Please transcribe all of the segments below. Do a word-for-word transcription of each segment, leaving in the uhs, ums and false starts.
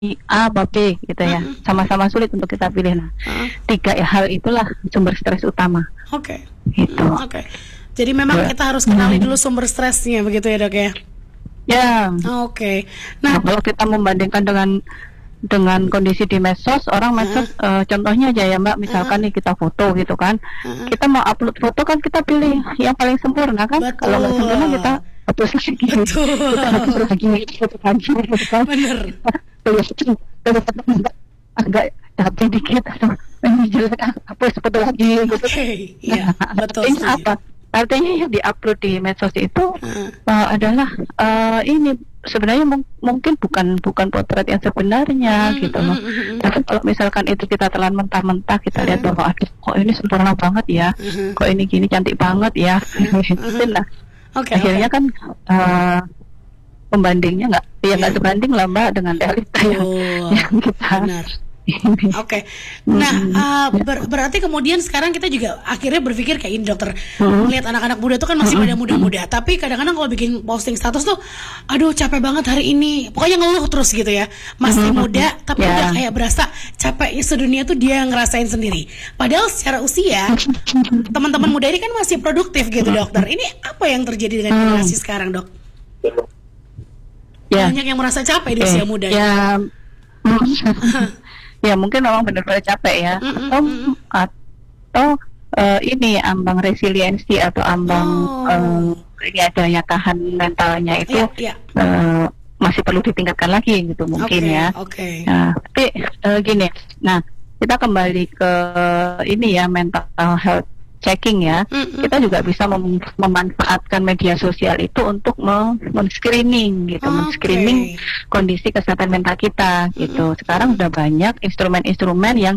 A apa B gitu ya, Mm-mm. sama-sama sulit untuk kita pilih. Nah, Uh, tiga ya, hal itulah sumber stres utama Oke. gitu. Mm, Oke. Jadi memang Ya. kita harus kenali dulu sumber stresnya begitu ya dok ya. Ya. Oke. Nah, Nah, kalau kita membandingkan dengan dengan kondisi di medsos, orang medsos eh, contohnya aja ya Mbak, misalkan nih kita foto gitu kan, uh, kita mau upload foto kan kita pilih yang paling sempurna kan, kalau nggak sempurna betul. kita hapus lagi, Betul. kita hapus lagi, hapus lagi, gitu kan. Bener. Terus agak capek dikit atau ini jelek, ah, hapus foto lagi gitu. Oke. Iya. Nah, Betul. artinya Setuju. apa? Artinya yang diupload di medsos itu Uh, uh, adalah uh, ini sebenarnya mung- mungkin bukan bukan potret yang sebenarnya mm, gitu mm, loh. mm, mm, Tapi kalau misalkan itu kita telan mentah-mentah, kita lihat Mm. bahwa aduh, kok ini sempurna banget ya, Mhm. kok ini gini cantik banget ya, gitu. Nah, Oke. akhirnya Oke. kan uh, pembandingnya nggak, ya nggak Iya. sebanding lah Mbak dengan realita yang, Betul. yang kita Benar. ini. Oke. Nah, Mm-mm. uh, ber- berarti kemudian sekarang kita juga akhirnya berpikir kayak ini dokter. Mm-mm. Melihat anak-anak muda tuh kan masih pada muda-muda, tapi kadang-kadang kalau bikin posting status tuh, aduh capek banget hari ini. Pokoknya ngeluh terus gitu ya. Masih Mm-mm. muda, tapi Ya. udah kayak berasa capeknya sedunia tuh dia ngerasain sendiri. Padahal secara usia, teman-teman muda ini kan masih produktif gitu dokter. Ini apa yang terjadi dengan generasi sekarang dok? Ya. Banyak yang merasa capek di Oke, usia muda. ya, ya mungkin memang benar-benar capek ya, Mm-mm, atau mm-mm. atau eh, ini ambang resiliensi atau ambang Oh. eh, ini ada daya tahan mentalnya itu Iya, iya. eh, masih perlu ditingkatkan lagi gitu mungkin Oke, ya. oke. Nah, tapi eh, gini, nah kita kembali ke ini ya, mental health checking ya. Mm-mm. Kita juga bisa mem- memanfaatkan media sosial itu untuk me- men-screening gitu, Oke. men-screening kondisi kesehatan mental kita gitu. Sekarang udah banyak instrumen-instrumen yang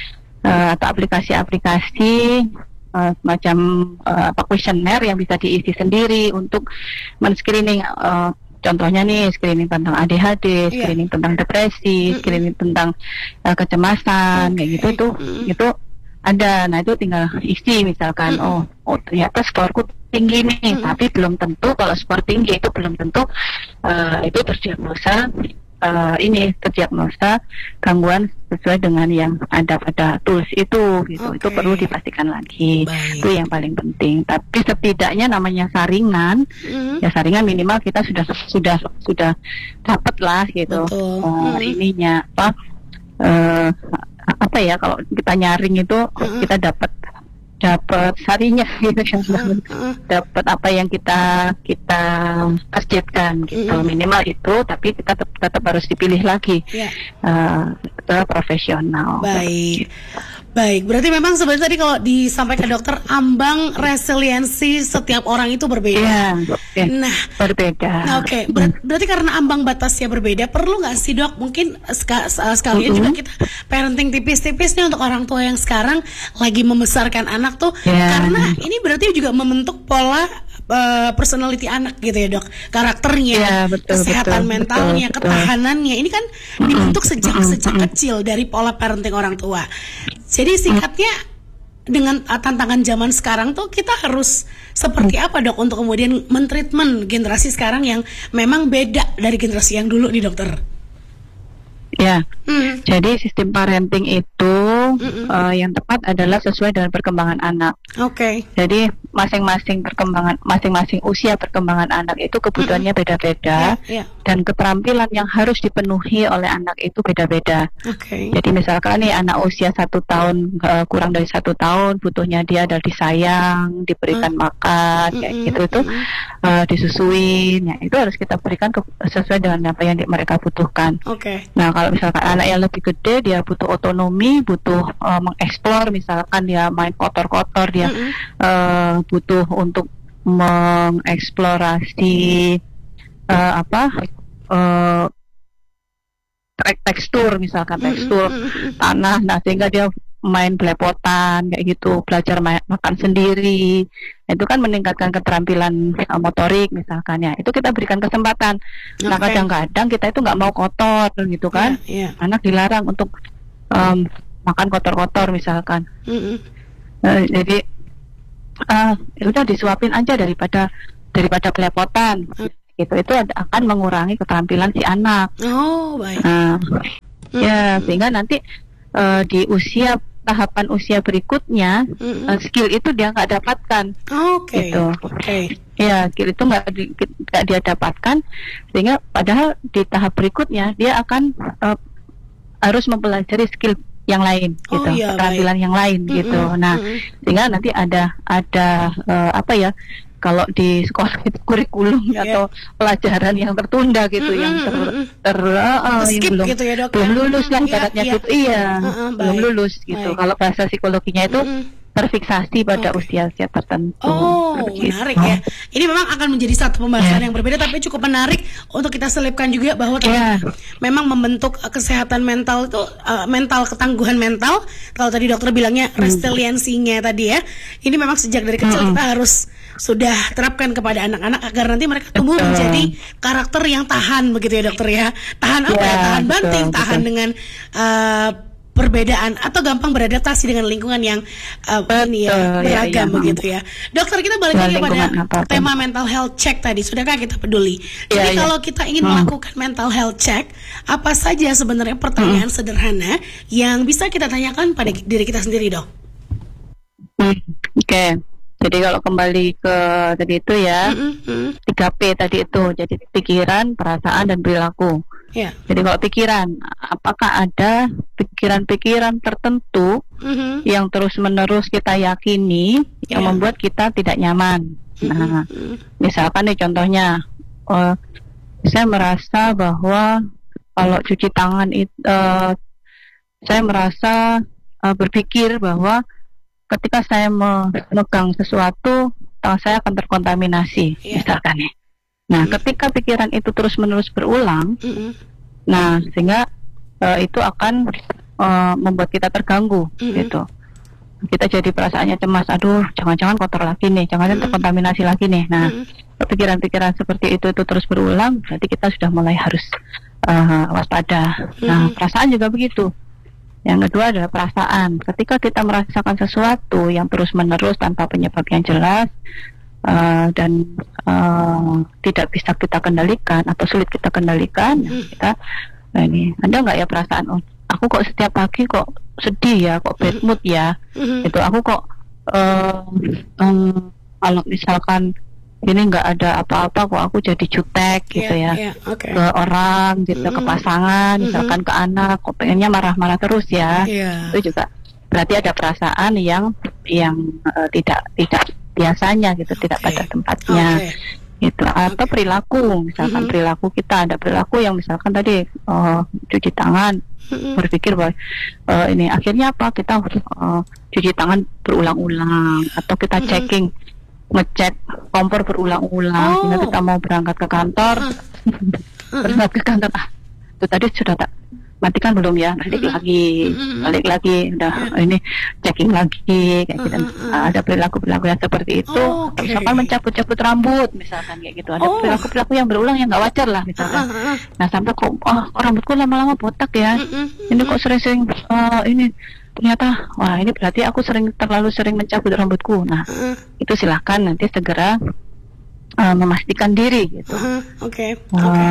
eh, atau aplikasi-aplikasi eh, semacam eh, apa kuesioner yang bisa diisi sendiri untuk men-screening, eh, contohnya nih screening tentang A D H D, Iya. screening tentang depresi, Mm-mm. screening tentang eh, kecemasan, kayak Oke. gitu tuh Mm. itu ada. Nah itu tinggal isi misalkan, Mm-mm. oh oh ternyata skorku tinggi nih, Mm-mm. tapi belum tentu kalau skor tinggi itu belum tentu eh, itu terdiagnosa eh, ini terdiagnosa gangguan sesuai dengan yang ada pada tools itu gitu. Itu Oke. perlu dipastikan lagi. Baik. Itu yang paling penting. Tapi setidaknya namanya saringan, Mm. ya saringan minimal kita sudah sudah sudah dapat lah gitu. Betul. Eh, Mm. ininya apa eh, apa ya, kalau kita nyaring itu Mm-mm. kita dapat dapat sarinya gitu kan, Mm-mm. dapat apa yang kita kita targetkan gitu. Mm-mm. Minimal itu, tapi kita tetap, tetap harus dipilih lagi Ya, eh, ke profesional. baik. Baik, berarti memang sebenarnya tadi kalau disampaikan dokter, ambang resiliensi setiap orang itu berbeda. Iya, oke. Nah, Berbeda. Oke, ber- berarti karena ambang batasnya berbeda, perlu nggak sih dok? Mungkin ska- sekalian juga kita parenting tipis-tipis nih untuk orang tua yang sekarang lagi membesarkan anak tuh, Ya. karena ini berarti juga membentuk pola uh, personality anak gitu ya dok, karakternya, Ya, betul, kesehatan betul, mentalnya, betul, betul. ketahanannya, ini kan dibentuk sejak sejak kecil dari pola parenting orang tua. Jadi singkatnya, dengan uh, tantangan zaman sekarang tuh kita harus seperti apa dok untuk kemudian mentreatment generasi sekarang yang memang beda dari generasi yang dulu nih dokter? Ya, Hmm. jadi sistem parenting itu eh, yang tepat adalah sesuai dengan perkembangan anak. Oke. Jadi masing-masing perkembangan, masing-masing usia perkembangan anak itu kebutuhannya beda-beda, Ya, ya. dan keterampilan yang harus dipenuhi oleh anak itu beda-beda. Oke. Jadi misalkan nih anak usia satu tahun, eh, kurang dari satu tahun, butuhnya dia adalah disayang, diberikan makan, kayak Mm-mm, gitu itu eh, disusuin, ya itu harus kita berikan ke- sesuai dengan apa yang di- mereka butuhkan. Oke. Nah, kalau misalkan anak yang lebih gede, dia butuh otonomi, butuh uh, mengeksplor, misalkan dia main kotor-kotor, dia Mm-mm. uh, butuh untuk mengeksplorasi uh, apa uh, tek- tekstur, misalkan tekstur Mm-mm. tanah, nah sehingga dia main belepotan kayak gitu, belajar ma- makan sendiri, itu kan meningkatkan keterampilan uh, motorik misalkan ya, itu kita berikan kesempatan. Nah Oke. kadang-kadang kita itu nggak mau kotor gitu kan, Ya, ya. anak dilarang untuk um, makan kotor-kotor misalkan. Mm-mm. Nah, jadi uh, ya udah disuapin aja daripada daripada belepotan. gitu, itu ada- akan mengurangi keterampilan si anak. Oh, baik. Nah, Mm, ya sehingga nanti eh, di usia tahapan usia berikutnya mm, eh, skill itu dia nggak dapatkan Oke. gitu. Oke. Ya, skill itu nggak di- nggak dia dapatkan, sehingga padahal di tahap berikutnya dia akan eh, harus mempelajari skill yang lain Oh, gitu, iya, keterampilan yang lain Mm-mm, gitu. Nah, mm-mm. sehingga nanti ada ada eh, apa ya? Kalau di sekolah itu kurikulum Iya. atau pelajaran yang tertunda gitu, Mm-mm, yang ter, mm-mm. ter eh, eh, yang Skip belum gitu ya, Dok, belum ya? lulus lah Mm-mm, iya, ibaratnya iya. gitu, iya, Uh-uh, belum baik. lulus gitu. Baik. Kalau bahasa psikologinya itu Mm-mm. terfiksasi pada Oke. usia-usia tertentu. Oh, Begitu. menarik ya. Ini memang akan menjadi satu pembahasan yang berbeda, tapi cukup menarik untuk kita selipkan juga bahwa Ya. memang membentuk uh, kesehatan mental itu uh, mental ketangguhan mental. Kalau tadi dokter bilangnya resiliensinya tadi ya, ini memang sejak dari kecil Mm-mm. kita harus sudah terapkan kepada anak-anak agar nanti mereka tumbuh Betul. menjadi karakter yang tahan begitu ya dokter ya. Tahan apa ya? Ya, Tahan betul, banting, tahan betul. dengan uh, perbedaan atau gampang beradaptasi dengan lingkungan yang uh, ini ya Betul, ya, beragam ya. begitu ya. Dokter, kita balik Ya, lagi pada lingkungan apapun. tema mental health check tadi. Sudahkah kita peduli? Ya, Jadi ya. kalau kita ingin Hmm. melakukan mental health check, apa saja sebenarnya pertanyaan sederhana yang bisa kita tanyakan pada diri kita sendiri, Dok? Hmm, Oke. Jadi kalau kembali ke tadi itu ya, Mm-mm, mm. tiga P tadi itu, jadi pikiran, perasaan, dan perilaku. Ya. Jadi kalau pikiran, apakah ada pikiran-pikiran tertentu Mhm. yang terus-menerus kita yakini yang Ya. membuat kita tidak nyaman? Nah, Mhm. misalkan nih contohnya, eh, saya merasa bahwa kalau cuci tangan itu, eh, saya merasa eh, berpikir bahwa ketika saya memegang sesuatu, tangan saya akan terkontaminasi, Iya. misalkan ya. Nah, ketika pikiran itu terus-menerus berulang, Mhm. nah sehingga eh, itu akan eh, membuat kita terganggu, Mhm. gitu. Kita jadi perasaannya cemas, aduh, jangan-jangan kotor lagi nih, jangan-jangan Mhm. terkontaminasi lagi nih. Nah, Mhm. pikiran-pikiran seperti itu itu terus berulang, berarti kita sudah mulai harus eh, waspada. Nah, Mhm. perasaan juga begitu. Yang kedua adalah perasaan. Ketika kita merasakan sesuatu yang terus-menerus tanpa penyebab yang jelas uh, dan uh, tidak bisa kita kendalikan atau sulit kita kendalikan, Hmm. kita, nah ini, ada nggak ya perasaan? Oh, aku kok setiap pagi kok sedih ya, kok bad mood ya? Mhm. Itu aku kok uh, um, kalau misalkan ini nggak ada apa-apa kok aku jadi jutek gitu Iya, ya. iya, oke. Ke orang gitu, ke Mhm. pasangan, Mhm. misalkan ke anak, kok pengennya marah-marah terus ya. Iya. Itu juga berarti ada perasaan yang yang eh, tidak tidak biasanya gitu, tidak Oke. pada tempatnya. Oke. Gitu. Atau Oke. perilaku, misalkan Mhm. perilaku kita ada perilaku yang misalkan tadi eh, cuci tangan, Mhm. berpikir bahwa eh, ini akhirnya apa, kita eh, cuci tangan berulang-ulang, atau kita Mhm. checking, ngecek kompor berulang-ulang, Oh. sehingga kita mau berangkat ke kantor, berangkat ke kantor, ah, itu tadi sudah tak matikan belum ya, balik Mhm. lagi, Mhm. balik lagi, udah ini checking lagi, kayak gitu. Mhm. Ada perilaku-perilaku yang seperti itu. Oke. Misalkan mencabut-cabut rambut, misalkan kayak gitu. Ada Oh. perilaku-perilaku yang berulang yang nggak wajar lah, misalkan. Ah, ah, ah. Nah sampai kok, oh kok rambutku lama-lama botak ya, Mhm. ini kok sering-sering, eh, ini ternyata, wah ini berarti aku sering terlalu sering mencabut rambutku. Nah Ah, itu silahkan nanti segera eh, memastikan diri gitu. ah, Oke. Eh, Oke.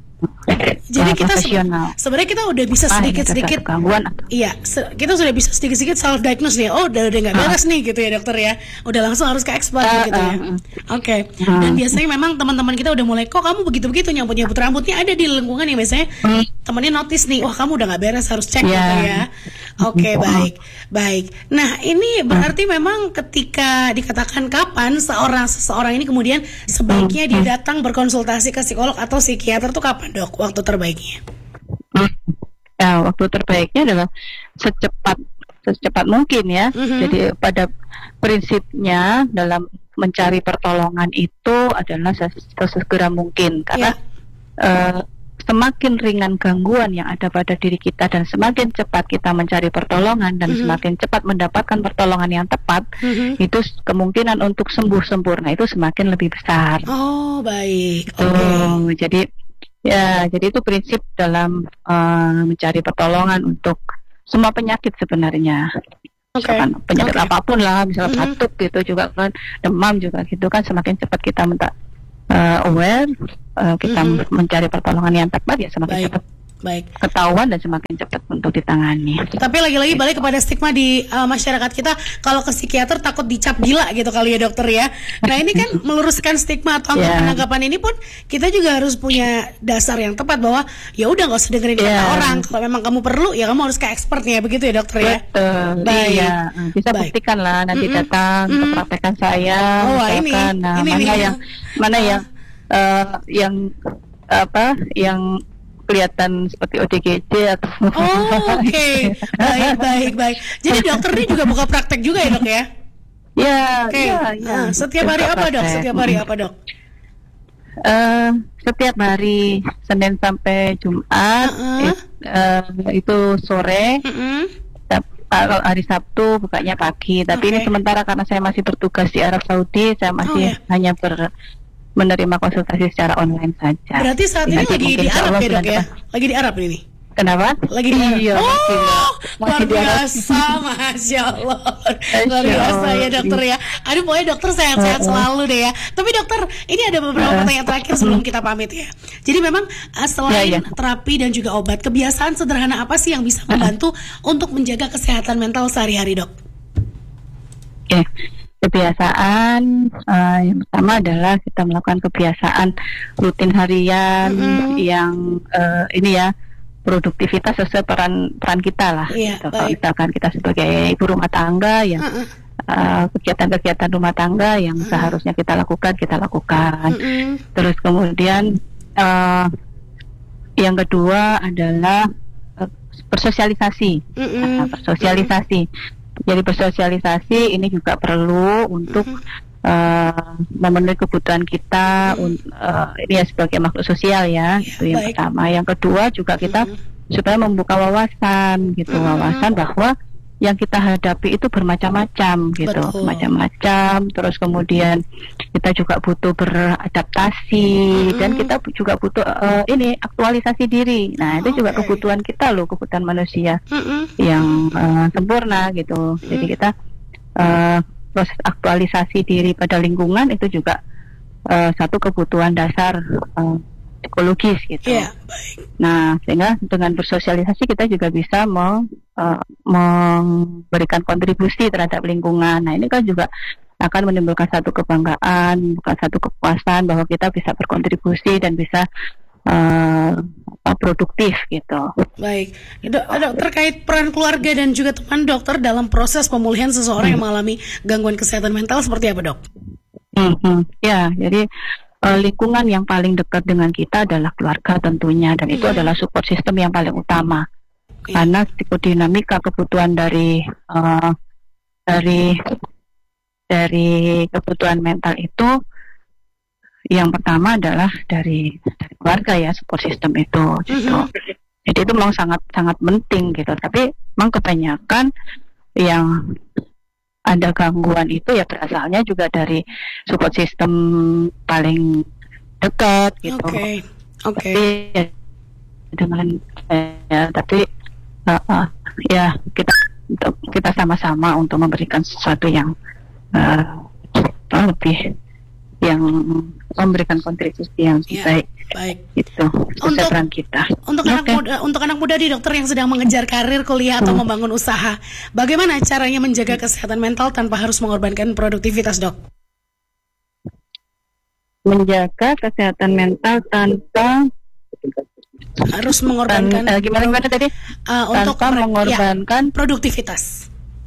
Jadi eh, kita se- profesional. sebenarnya kita udah bisa Ah, ini ada sedikit-sedikit satu gangguan atau Iya, se- kita sudah bisa sedikit-sedikit self diagnose nih. Oh, udah udah nggak Ah. beres nih gitu ya dokter ya. Udah langsung harus ke expert Ah, gitu ya. ah, Oke. Ah. Dan biasanya memang teman-teman kita udah mulai, kok kamu begitu-begitu nyambut-nyambut rambutnya, ada di lingkungan yang biasanya Hmm. temennya notice nih, wah kamu udah nggak beres, harus cek Iya. gitu ya. Oke, Hmm. baik, baik. Nah, ini berarti memang ketika dikatakan kapan seorang seseorang ini kemudian sebaiknya Hmm. dia datang berkonsultasi ke psikolog atau psikiater tuh kapan, Dok? Waktu terbaiknya? Hmm. Ya, waktu terbaiknya adalah secepat secepat mungkin ya. Mhm. Jadi pada prinsipnya dalam mencari pertolongan itu adalah ses- sesegera mungkin, karena eh, semakin ringan gangguan yang ada pada diri kita dan semakin cepat kita mencari pertolongan dan Mhm. semakin cepat mendapatkan pertolongan yang tepat, Mhm. itu s- kemungkinan untuk sembuh sempurna itu semakin lebih besar. Oh, baik. Oke. Tuh, jadi ya, jadi itu prinsip dalam eh, mencari pertolongan untuk semua penyakit sebenarnya. Oke. Misalkan penyakit Oke. apapun lah, misalnya Mhm. batuk gitu juga kan, demam juga gitu kan, semakin cepat kita minta uh, aware, uh, kita Mm-mm. mencari pertolongan yang tepat, ya semakin Baik, cepat baik. ketahuan dan semakin cepat untuk ditangani. Tapi lagi-lagi balik kepada stigma di uh, masyarakat kita, kalau ke psikiater takut dicap gila gitu kali ya dokter ya. Nah ini kan meluruskan stigma atau Yeah. penanggapan ini pun kita juga harus punya dasar yang tepat bahwa ya udah nggak usah dengerin kata Yeah. orang. Kalau memang kamu perlu ya kamu harus ke expertnya, begitu ya dokter ya. Betul, Baik. iya. Bisa Baik. buktikan lah nanti Mm-mm. datang ke Mm-mm. praktekan saya, Oh, ini, misalkan, nah, ini mana nih. yang mana Ah. yang eh, yang apa yang kelihatan seperti O D G J atau Oh, oke. Baik, baik, baik. Jadi dokter ini juga buka praktek juga ya dok ya? ya, Oke. ya, ya. Ah, setiap hari Buka apa dok? praktek. Setiap hari apa dok? Eh, setiap hari Senin sampai Jumat, Uh-uh. it- eh, itu sore. Mm-mm. Sab- Kalau hari Sabtu bukanya pagi. Tapi Oke. ini sementara karena saya masih bertugas di Arab Saudi, saya masih ya. hanya ber menerima konsultasi secara online saja. Berarti saat ini Nanti lagi mungkin di insya Arab Allah ya bulan dok ya? depan. Lagi di Arab ini? Kenapa? Lagi di Arab. Iya, Oh, masih, luar masih di Arab. biasa, masya Allah, luar Masya biasa ya Allah. dokter ya. Aduh, pokoknya dokter sehat-sehat Uh-uh. selalu deh ya. Tapi dokter, ini ada beberapa Uh-uh. pertanyaan terakhir sebelum kita pamit ya. Jadi memang uh, selain Ya, ya. terapi dan juga obat, kebiasaan sederhana apa sih yang bisa membantu untuk menjaga kesehatan mental sehari-hari dok? Oke. Kebiasaan eh, yang pertama adalah kita melakukan kebiasaan rutin harian Mm-mm. yang eh, ini ya, produktivitas sesuai peran peran kita lah. Iya, gitu. Kalau baik. misalkan kita sebagai ibu rumah tangga yang Uh-uh. eh, kegiatan-kegiatan rumah tangga yang Mm-mm. seharusnya kita lakukan kita lakukan. Mm-mm. Terus kemudian eh, yang kedua adalah eh, bersosialisasi. Mm-mm. Nah, bersosialisasi. Jadi bersosialisasi ini juga perlu untuk uh, memenuhi kebutuhan kita, un- uh, ini ya sebagai makhluk sosial ya. Itu yang baik. pertama. Yang kedua juga kita supaya membuka wawasan gitu, Mm-mm. wawasan bahwa yang kita hadapi itu bermacam-macam gitu, Betul. macam-macam. Terus kemudian kita juga butuh beradaptasi Mm-mm. dan kita juga butuh uh, ini aktualisasi diri. Nah itu juga Oke. kebutuhan kita loh, kebutuhan manusia Mm-mm. yang uh, sempurna gitu. Jadi kita uh, proses aktualisasi diri pada lingkungan itu juga uh, satu kebutuhan dasar uh, ekologis gitu. Iya, baik. Nah, sehingga dengan bersosialisasi kita juga bisa me, uh, memberikan kontribusi terhadap lingkungan. Nah, ini kan juga akan menimbulkan satu kebanggaan, bukan satu kepuasan bahwa kita bisa berkontribusi dan bisa uh, apa, produktif gitu. Baik, dok, dok, terkait peran keluarga dan juga teman dokter dalam proses pemulihan seseorang yang mengalami gangguan kesehatan mental seperti apa dok? Mhm. Ya, jadi uh, lingkungan yang paling dekat dengan kita adalah keluarga tentunya, dan itu Mhm. adalah support system yang paling utama. Iya. Karena psikodinamika kebutuhan dari uh, dari dari kebutuhan mental itu yang pertama adalah dari, dari keluarga ya, support system itu gitu. Mhm. Jadi itu memang sangat sangat penting gitu. Tapi memang kebanyakan yang ada gangguan itu ya berasalnya juga dari support system paling dekat gitu. Oke, oke. Tapi ya, dengan ya, tapi uh, uh, ya kita untuk kita sama-sama untuk memberikan sesuatu yang uh, lebih, yang memberikan kontribusi yang Ya, baik baik. itu sesuai Untuk- peran kita. Untuk anak Oke. muda, untuk anak muda di dokter yang sedang mengejar karir, kuliah atau membangun usaha, bagaimana caranya menjaga kesehatan mental tanpa harus mengorbankan produktivitas dok? Menjaga kesehatan mental tanpa Harus tan, mengorbankan eh, gimana gimana tadi uh, untuk tanpa mer- mengorbankan ya, produktivitas.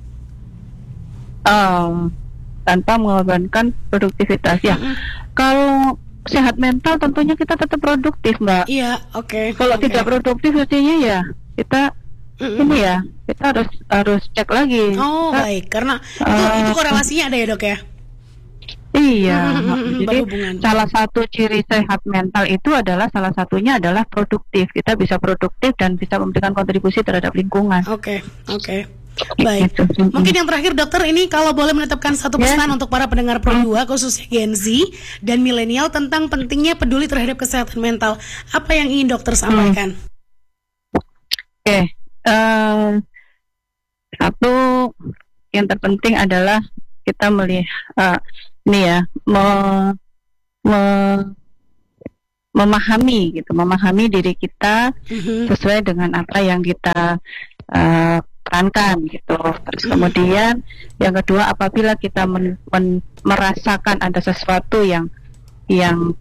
um, tanpa mengorbankan produktivitas ya. Mm-mm. Kalau sehat mental tentunya kita tetap produktif, Mbak. Iya, oke. Kalau oke. tidak produktif artinya ya kita Mm-mm. ini ya, kita harus harus cek lagi. Oh, Kita- baik. Karena itu, Uh, itu korelasinya ada ya dok ya? Iya, Mm-mm, jadi berhubungan. salah satu ciri sehat mental itu adalah salah satunya adalah produktif. Kita bisa produktif dan bisa memberikan kontribusi terhadap lingkungan. Oke, oke. Baik. Gitu. Mm-mm. Mungkin yang terakhir dokter, ini kalau boleh menetapkan satu Ya. pesan untuk para pendengar Pro dua khususnya Gen Z dan milenial tentang pentingnya peduli terhadap kesehatan mental, apa yang ingin dokter sampaikan? Oke, eh, satu yang terpenting adalah kita melihat ini ya, me- me- memahami gitu, memahami diri kita Mhm. sesuai dengan apa yang kita uh, perankan gitu. Terus kemudian yang kedua, apabila kita men- men- merasakan ada sesuatu yang yang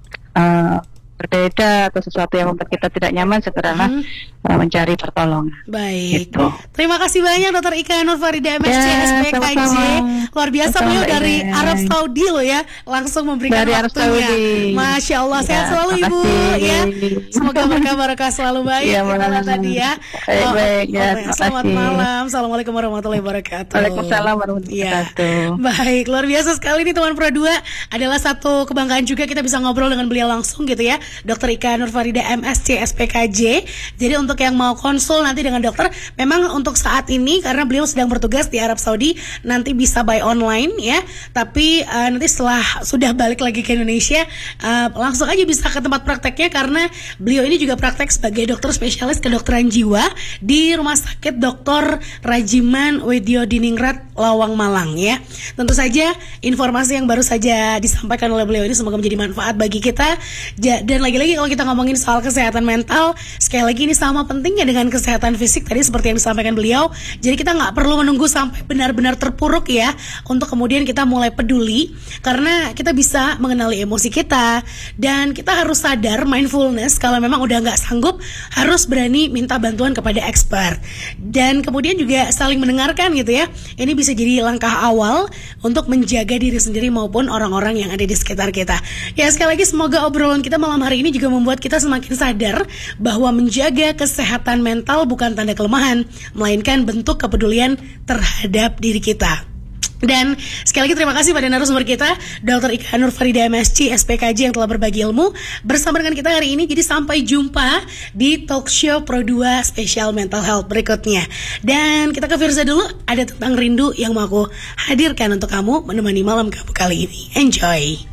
uh, berbeda atau sesuatu yang membuat kita tidak nyaman, segeralah Mhm. uh, mencari pertolongan. Baik, Gitu. terima kasih banyak Dokter Ika Nur Farida M S C Ya, S P K J. sama-sama. Luar biasa Sama-sama, beliau dari Ines. Arab Saudi loh ya, langsung memberikan Dari Arab waktunya. Saudi. Masya Allah, sehat Ya, selalu terima Ibu kasih. ya. Semoga berkah barakah selalu baik. Iya, Itu malam. tadi ya. Baik, Oh, baik, ya, oh, terima selamat kasih. malam. Assalamualaikum warahmatullahi wabarakatuh. Waalaikumsalam warahmatullahi Ya. wabarakatuh. Baik, luar biasa sekali nih teman Pro dua. Adalah satu kebanggaan juga kita bisa ngobrol dengan beliau langsung gitu ya, Dokter Ika Nur Farida M S C S P K J. Jadi untuk yang mau konsul nanti dengan dokter, memang untuk saat ini karena beliau sedang bertugas di Arab Saudi, nanti bisa by online ya. Tapi uh, nanti setelah sudah balik lagi ke Indonesia, uh, langsung aja bisa ke tempat prakteknya karena beliau ini juga praktek sebagai dokter spesialis kedokteran jiwa di Rumah Sakit Doktor Rajiman Wedyo Diningrat Lawang Malang ya. Tentu saja informasi yang baru saja disampaikan oleh beliau ini semoga menjadi manfaat bagi kita. Ja- dan lagi-lagi kalau kita ngomongin soal kesehatan mental, sekali lagi ini sama pentingnya dengan kesehatan fisik tadi seperti yang disampaikan beliau. Jadi kita nggak perlu menunggu sampai benar-benar terpuruk ya untuk kemudian kita mulai peduli, karena kita bisa mengenali emosi kita dan kita harus sadar mindfulness kalau memang udah nggak sanggup harus berani minta bantuan kepada expert. Dan kemudian juga saling mendengarkan gitu ya. Ini bisa jadi langkah awal untuk menjaga diri sendiri maupun orang-orang yang ada di sekitar kita. Ya sekali lagi semoga obrolan kita malam hari ini juga membuat kita semakin sadar bahwa menjaga kesehatan mental bukan tanda kelemahan, melainkan bentuk kepedulian terhadap diri kita. Dan sekali lagi terima kasih pada narasumber kita Dokter Ika Nur Farida M S C S P K J yang telah berbagi ilmu bersama dengan kita hari ini. Jadi sampai jumpa di talk show Pro dua spesial mental health berikutnya. Dan kita ke Firza dulu, ada tentang rindu yang mau aku hadirkan untuk kamu menemani malam kamu kali ini. Enjoy.